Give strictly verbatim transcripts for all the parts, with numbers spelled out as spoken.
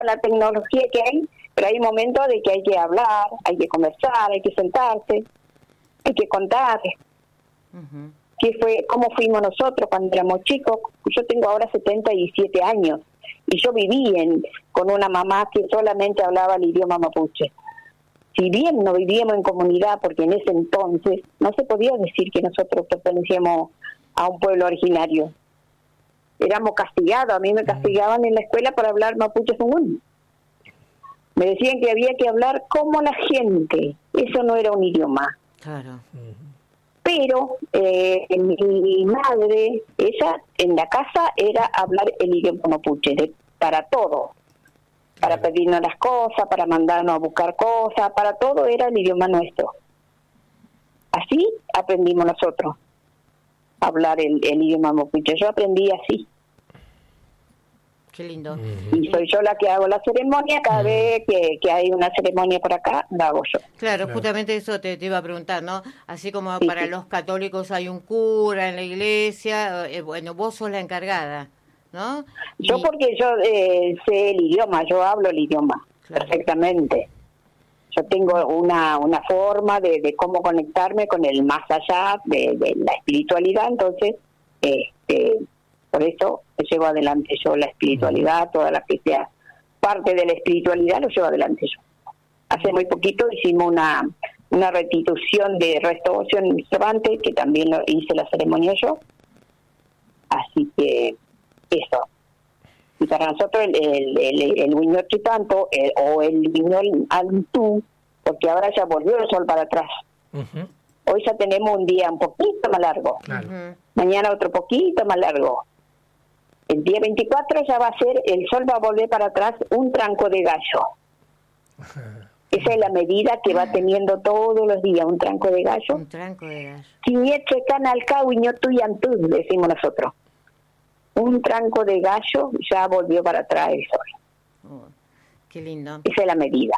la tecnología que hay, pero hay momentos de que hay que hablar, hay que conversar, hay que sentarse, hay que contar. Uh-huh. ¿Qué fue, cómo fuimos nosotros cuando éramos chicos? Yo tengo ahora setenta y siete años y yo viví en, con una mamá que solamente hablaba el idioma mapuche. Si bien no vivíamos en comunidad, porque en ese entonces no se podía decir que nosotros pertenecíamos a un pueblo originario. Éramos castigados, a mí me castigaban en la escuela por hablar mapuche zungún. Me decían que había que hablar como la gente, eso no era un idioma. Claro. Pero eh, mi madre, ella en la casa era hablar el idioma mapuche, de, para todo. Para pedirnos las cosas, para mandarnos a buscar cosas, para todo era el idioma nuestro. Así aprendimos nosotros a hablar el, el idioma mapuche. Yo aprendí así. Qué lindo. Y soy yo la que hago la ceremonia, cada vez que, que hay una ceremonia por acá, la hago yo. Claro, claro. Justamente eso te, te iba a preguntar, ¿no? Así como sí, para sí. los católicos hay un cura en la iglesia, eh, bueno, vos sos la encargada, ¿no? Yo y... porque yo eh, sé el idioma, yo hablo el idioma claro. perfectamente. Yo tengo una una forma de, de cómo conectarme con el más allá de, de la espiritualidad, entonces este, por eso llevo adelante yo la espiritualidad, toda la que sea parte de la espiritualidad lo llevo adelante yo. Hace muy poquito hicimos una una restitución de restauración en Cervantes, que también lo hice la ceremonia yo, así que eso. Y para nosotros el el el, el Huiñol Chitanto el, o el Huiñol Antú, porque ahora ya volvió el sol para atrás. Uh-huh. Hoy ya tenemos un día un poquito más largo. Claro. Uh-huh. Mañana otro poquito más largo. El día veinticuatro ya va a ser, el sol va a volver para atrás un tranco de gallo. Uh-huh. Esa es la medida que va teniendo todos los días, un tranco de gallo. Un tranco de gallo. Quiñeche canalca Huiñol Tuyantú, decimos nosotros. Un tranco de gallo ya volvió para atrás el sol. Oh, qué lindo. Esa es la medida.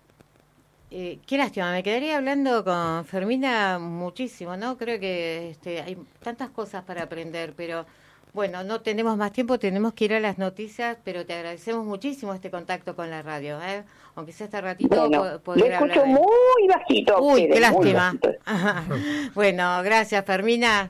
Eh, qué lástima, me quedaría hablando con Fermina muchísimo, ¿no? Creo que este, hay tantas cosas para aprender, pero bueno, no tenemos más tiempo, tenemos que ir a las noticias, pero te agradecemos muchísimo este contacto con la radio, ¿eh? Aunque sea este ratito, bueno, po- poder lo escucho hablar de... muy bajito. Uy, ustedes, qué lástima. muy Bueno, gracias, Fermina.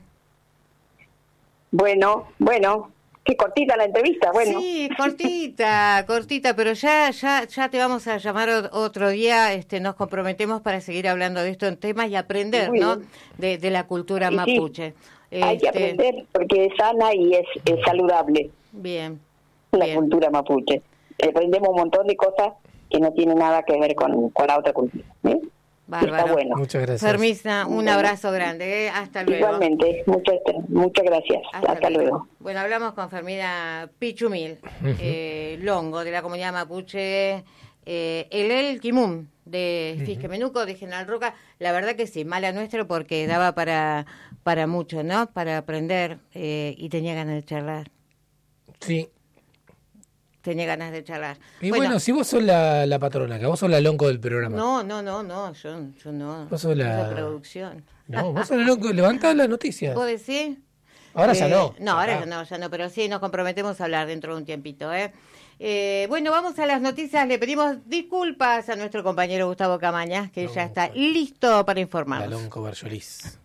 Bueno, bueno, qué cortita la entrevista, bueno. Sí, cortita, cortita, pero ya ya ya te vamos a llamar otro día, este nos comprometemos para seguir hablando de esto en temas y aprender, Muy ¿no? bien. De, de la cultura sí, mapuche. Sí. Hay que Este, aprender porque es sana y es, es saludable. Bien. La bien. cultura mapuche. Aprendemos un montón de cosas que no tienen nada que ver con, con la otra cultura. ¿eh? Bárbaro. Está bueno. Muchas gracias. Fermina, un Bueno. abrazo grande, ¿eh? Hasta luego. Igualmente, muchas muchas gracias. Hasta, Hasta luego. luego. Bueno, hablamos con Fermina Pichumil, uh-huh. eh, Longo, de la comunidad mapuche, eh, el El Quimum, de Fisquemenuco, de General Roca. La verdad que sí, mala nuestra porque daba para para mucho, ¿no? Para aprender eh, y tenía ganas de charlar. Sí. Tenía ganas de charlar. Y bueno, bueno si vos sos la, la patrona, que vos sos la lonco del programa. No, no, no, no, yo, yo no. Vos sos la... la producción. No, vos sos la lonco, levantá las noticias. ¿Vos decís? Ahora eh, ya no. No, ahora ya no, ya no, pero sí nos comprometemos a hablar dentro de un tiempito, ¿eh? Eh, bueno, vamos a las noticias. Le pedimos disculpas a nuestro compañero Gustavo Camañas, que no, ya está bueno. listo para informarnos. La lonco Barjolís.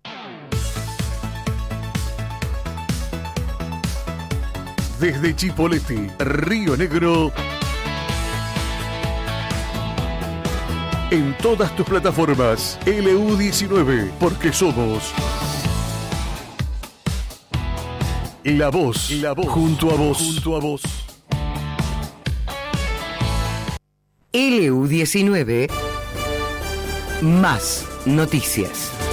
Desde Chipoleti, Río Negro, en todas tus plataformas, L U diecinueve, porque somos la voz, la voz, junto a vos, junto a vos. L U diecinueve, más noticias.